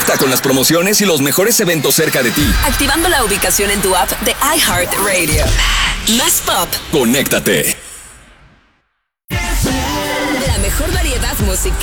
Conecta con las promociones y los mejores eventos cerca de ti. Activando la ubicación en tu app de iHeartRadio. Más pop. Conéctate. La mejor variedad musical